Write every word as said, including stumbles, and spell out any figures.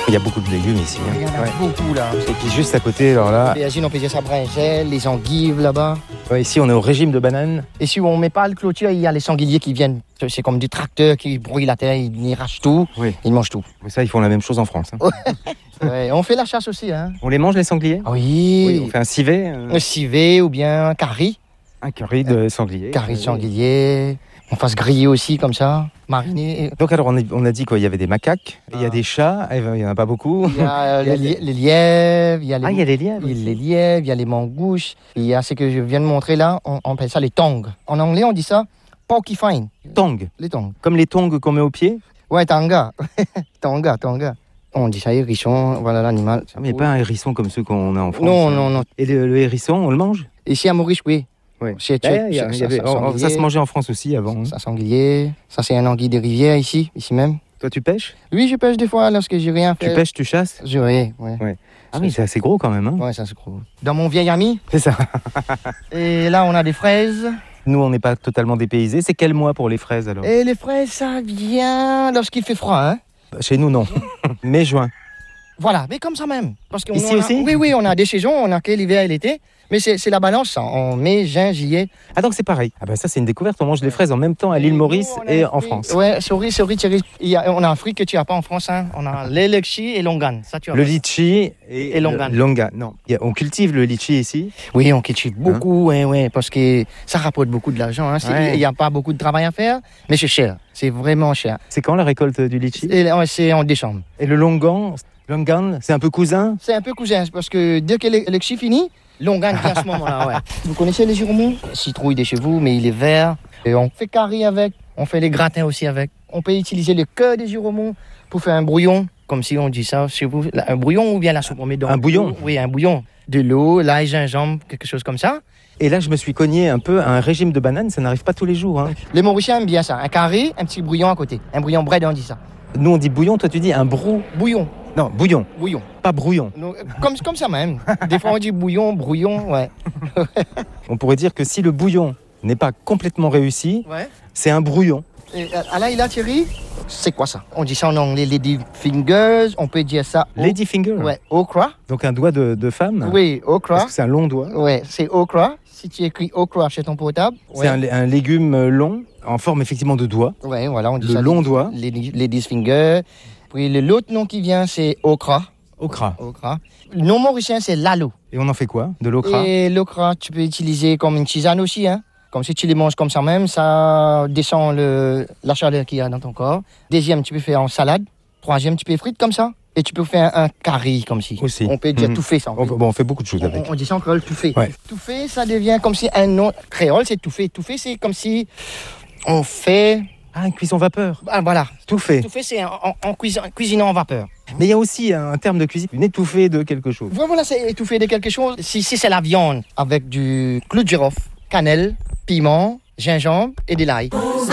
Il y a beaucoup de légumes ici. Hein. Il y en a Ouais. beaucoup là. Et puis juste à côté, alors là, Imagine, on peut dire ça brinjelle, les anguilles là-bas. ouais, ici on est au régime de bananes. Et si on met pas le clôture, il y a les sangliers qui viennent. C'est comme des tracteurs qui brouillent la terre, ils, ils rachent tout, Oui. ils mangent tout. Mais ça, ils font la même chose en France. Hein. Ouais, on fait la chasse aussi, hein. On les mange les sangliers? Ah oui. Oui, on fait un civet, euh, Un civet ou bien un carry. un curry de sanglier. Carré de Oui. sanglier. On fasse griller aussi comme ça, mariner. Donc alors on, est- on a dit quoi? Il y avait des macaques, il y a Ah. des chats, eh ben, il n'y en a pas beaucoup. Il y a euh, Il y a les, li- les lièvres, il y a les, Ah, il y a les lièvres. il y a les lièvres, il y a les mangouches. Il y a ce que je viens de montrer là, on, on appelle ça les tongs. En anglais, on dit ça porcupine. Tongs, Les tongs. comme les tongs qu'on met au pied. Ouais, tanga. Tonga, tonga. On dit ça, hérisson, voilà l'animal. Ah, mais pas un hérisson comme ceux qu'on a en France. Non, hein. non, non. Et le, le hérisson, on le mange? Ici à Maurice, oui. Oui. C'est- Ah, il y a- ça- il y avait- ça- oh, oh, ça sanglier. se mangeait en France aussi avant. hein. Ça, sanglier. Ça, c'est un anguille des rivières ici, ici même. Toi, tu pêches? Oui, je pêche des fois lorsque j'ai rien fait. Tu pêches, tu chasses? Je, oui, ouais. Ah oui, c'est assez gros quand même. Hein. Ouais, ça c'est gros. Dans mon vieil ami. C'est ça. Et là, on a des fraises. Nous, on n'est pas totalement dépaysés. C'est quel mois pour les fraises alors? Et les fraises, ça vient lorsqu'il fait froid, hein. Chez nous, non. Mai, juin. Voilà, mais comme ça même. Parce qu'on Ici on a- aussi? Oui, oui, on a des saisons, on a que l'hiver et l'été. Mais c'est c'est la balance, ça. En mai, juin, juillet. Ah donc c'est pareil. Ah bah ça c'est une découverte. On mange des fraises en même temps à l'île nous, Maurice on a et un en fruit- France. Ouais, souris, souris, Thierry. Il y a, on a un fruit que tu n'as pas en France, hein. On a l'élexi et l'ongan. Ça, tu as Le pas. litchi et, Et longan. le longan. Non, Il y a- on cultive le litchi ici. Oui, on cultive beaucoup, ouais, ouais, parce que ça rapporte beaucoup de l'argent. Hein. C'est- Ouais. Il n'y a pas beaucoup de travail à faire, mais c'est cher. C'est vraiment cher. C'est quand la récolte du litchi? Et ouais, c'est en décembre. Et le longan, longan, c'est un peu cousin. C'est un peu cousin, parce que dès que l'élection finit, l'ongan vient à ce moment-là, ouais. Vous connaissez les giromons? Citrouille de chez vous, mais il est vert. Et on fait carré avec, on fait les gratins aussi avec. On peut utiliser le cœur des giromons pour faire un brouillon, comme si on dit ça chez vous. Un brouillon ou bien la soupe, on met dans Un bouillon? Oui, un bouillon. De l'eau, l'ail, gingembre, quelque chose comme ça. Et là je me suis cogné un peu à un régime de bananes. Ça n'arrive pas tous les jours. Hein. Les Mauriciens aiment bien ça. Un carré, un petit brouillon à côté. Un brouillon bread, on dit ça. Nous on dit bouillon, toi tu dis un brou. Bouillon, Non, bouillon, bouillon. pas brouillon. Donc, comme, comme ça même. Des fois on dit bouillon, brouillon, ouais. On pourrait dire que si le bouillon n'est pas complètement réussi, Ouais. c'est un brouillon. Et, euh, Alain, il a Thierry, c'est quoi ça? On dit ça en anglais, lady fingers, on peut dire ça. au- Lady finger. Ouais, okra. Donc un doigt de, de femme. Oui, Parce okra. que c'est un long doigt. Ouais, c'est okra. Si tu écris okra chez ton portable. C'est un, un légume long, en forme effectivement de doigt. Ouais, voilà, on dit Le ça. long doigt. Lady, lady's finger. Puis le- l'autre nom qui vient, c'est okra. Okra. Okra. Le nom mauricien, c'est lalo. Et on en fait quoi? De l'okra? Et l'okra, tu peux utiliser comme une tisane aussi, hein. Comme si tu les manges comme ça même, ça descend le, la chaleur qu'il y a dans ton corps. Deuxième, tu peux faire en salade. Troisième, tu peux frire comme ça. Et tu peux faire un, un curry comme si. Aussi. On peut dire Mhm. tout fait ça. On, bon, on fait beaucoup de choses On, avec. on dit ça en créole, tout fait. Ouais. Tout fait, ça devient comme si un nom créole, c'est tout fait. Tout fait, c'est comme si on fait. Ah, une cuisson vapeur. Ah, voilà. Tout fait. Tout fait, c'est en, en, en cuisin- cuisinant en vapeur. Mais il y a aussi un terme de cuisine, une étouffée de quelque chose. Voilà, c'est étouffé de quelque chose. Si, si c'est la viande avec du clou de girofle, cannelle, piment, gingembre et de l'ail.